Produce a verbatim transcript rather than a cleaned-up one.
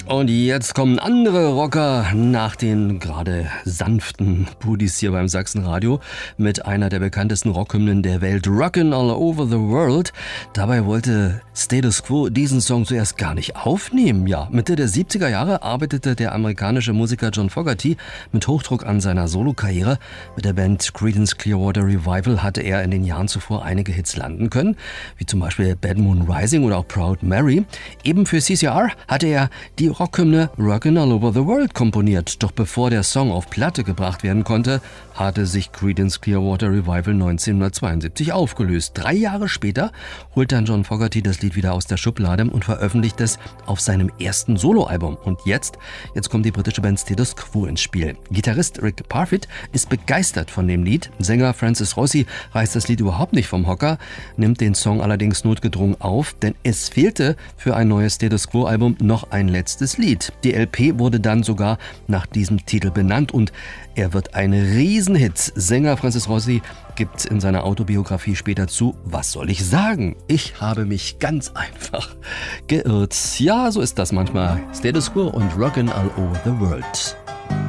Und jetzt kommen andere Rocker nach den gerade sanften Buddies hier beim Sachsenradio mit einer der bekanntesten Rockhymnen der Welt, Rockin' All Over the World. Dabei wollte Status Quo diesen Song zuerst gar nicht aufnehmen. Ja, Mitte der siebziger Jahre arbeitete der amerikanische Musiker John Fogerty mit Hochdruck an seiner Solokarriere. Mit der Band Creedence Clearwater Revival hatte er in den Jahren zuvor einige Hits landen können, wie zum Beispiel Bad Moon Rising oder auch Proud Mary. Eben für C C R hatte er die Rockhymne Rockin' All Over the World komponiert. Doch bevor der Song auf Platte gebracht werden konnte, hatte sich Creedence Clearwater Revival neunzehnhundertzweiundsiebzig aufgelöst. Drei Jahre später holt dann John Fogerty das Lied wieder aus der Schublade und veröffentlicht es auf seinem ersten Soloalbum. Und jetzt, jetzt kommt die britische Band Status Quo ins Spiel. Gitarrist Rick Parfitt ist begeistert von dem Lied. Sänger Francis Rossi reißt das Lied überhaupt nicht vom Hocker, nimmt den Song allerdings notgedrungen auf, denn es fehlte für ein neues Status Quo-Album noch ein letztes Lied. Die L P wurde dann sogar nach diesem Titel benannt und er wird ein Riesenhit. Sänger Francis Rossi gibt in seiner Autobiografie später zu: Was soll ich sagen? Ich habe mich ganz einfach geirrt. Ja, so ist das manchmal. Status Quo und Rockin' All Over the World.